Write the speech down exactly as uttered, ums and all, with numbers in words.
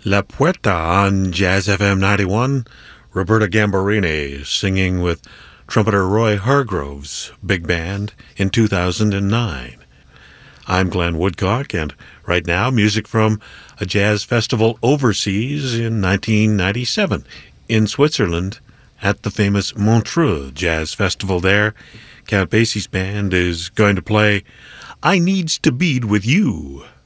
La Puerta on Jazz F M ninety-one. Roberta Gambarini singing with trumpeter Roy Hargrove's big band in two thousand nine. I'm Glenn Woodcock, and right now, music from a jazz festival overseas in nineteen ninety-seven in Switzerland at the famous Montreux Jazz Festival there. Count Basie's band is going to play I Needs to Bead with You.